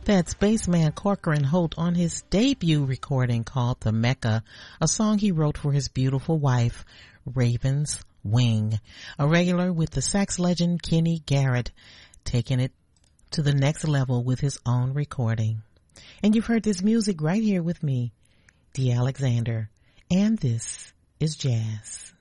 That's bassman Corcoran Holt on his debut recording called The Mecca, a song he wrote for his beautiful wife, Raven's Wing. A regular with the sax legend Kenny Garrett, taking it to the next level with his own recording. And you've heard this music right here with me, Dee Alexander. And this is jazz.